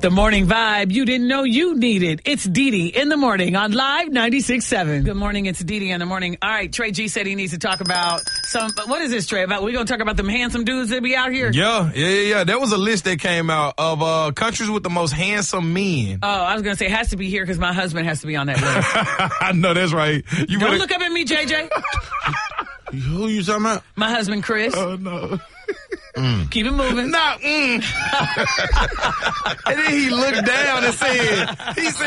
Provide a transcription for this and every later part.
The morning vibe you didn't know you needed. It's Dee Dee in the morning on Live 96.7. Good morning, it's Dee Dee in the morning. All right, Trey G said he needs to talk about what is this, Trey? We're going to talk about them handsome dudes that be out here? Yeah. There was a list that came out of countries with the most handsome men. Oh, I was going to say it has to be here because my husband has to be on that list. I know, that's right. Don't look up at me, JJ. Who you talking about? My husband, Chris. Oh, no. Keep it moving. Nah, And then he looked down and said,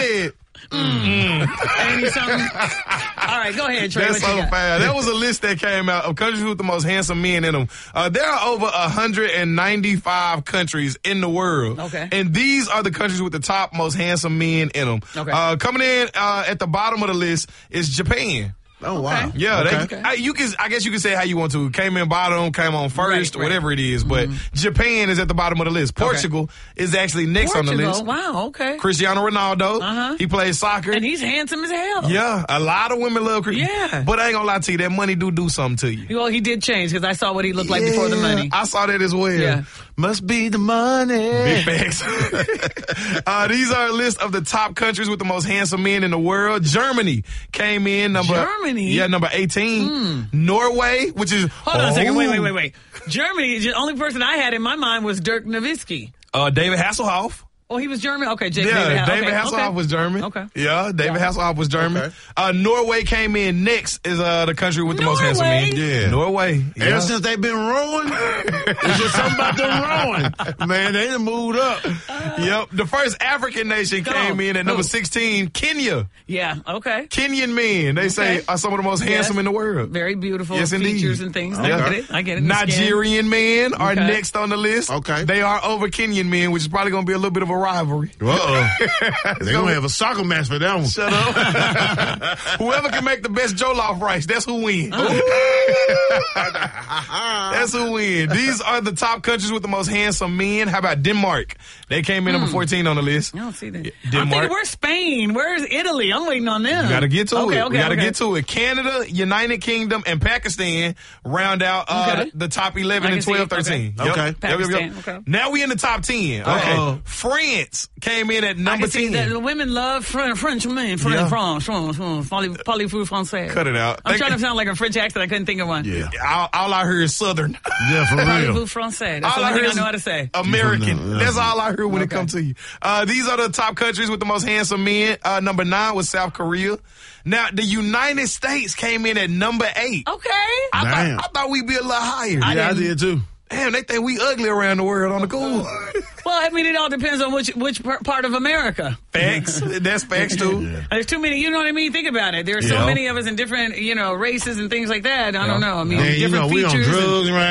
Ain't he something? All right, go ahead, Trey. That's so fast. That was a list that came out of countries with the most handsome men in them. There are over 195 countries in the world. Okay. And these are the countries with the top most handsome men in them. Okay. Coming in at the bottom of the list is Japan. Oh, wow. Okay. Yeah, Okay. I guess you can say how you want to. Came in bottom, came on first, Right. whatever it is. But Japan is at the bottom of the list. Portugal is actually next on the list. Wow, okay. Cristiano Ronaldo, he plays soccer. And he's handsome as hell. Yeah, a lot of women love Cristiano. Yeah. But I ain't gonna lie to you, that money do something to you. Well, he did change because I saw what he looked like before the money. I saw that as well. Yeah. Must be the money. Big facts. These are a list of the top countries with the most handsome men in the world. Germany came in number 18. Norway, which is Hold on a second. Wait. Germany, the only person I had in my mind was Dirk Nowitzki. David Hasselhoff. Oh, he was German? Okay, David Hasselhoff was German. Okay. Yeah, David Hasselhoff was German. Okay. Norway came in next is the country with the most handsome men. Yeah. Norway. Ever Yeah. since they've been rowing, it's just something about them rowing. Man, they done moved up. Yep. The first African nation came in at number 16, Kenya. Yeah, okay. Kenyan men, they say, are some of the most handsome in the world. Very beautiful Yes, indeed. features and things. Okay. I get it. Nigerian men are Okay. next on the list. Okay. They are over Kenyan men, which is probably going to be a little bit of a rivalry. They're going to have a soccer match for that one. Shut up. Whoever can make the best jollof rice, that's who wins. That's who wins. These are the top countries with the most handsome men. How about Denmark? They came in number 14 on the list. I don't see that. Denmark. I'm thinking, where's Spain? Where's Italy? I'm waiting on them. You got to get to it. Okay, We got to okay. get to it. Canada, United Kingdom, and Pakistan round out the top 11 I and can see 12, it. 13. Okay. Yep. Pakistan, okay. Now we in the top 10. Uh-oh. Okay. France came in at I number can see 10. that the women love French men. Yeah. France. Parlez-vous français? Cut it out. I'm trying to sound like a French accent. I couldn't think of one. Yeah. All I heard is Southern. Yeah, for Parlez-vous real. français? That's the All I only thing heard I is know how to say. American. Yeah. That's all I heard when it Okay. comes to you. These are the top countries with the most handsome men. Number 9 was South Korea. Now, the United States came in at number 8. Okay. I thought we'd be a little higher. Yeah, I did too. Damn, they think we ugly around the world on the cool. Well, I mean, it all depends on which part of America. Facts. That's facts, too. Yeah. There's too many. You know what I mean? Think about it. There are so Yeah. many of us in different, races and things like that. I don't know. I mean, Man, different we on features. drugs right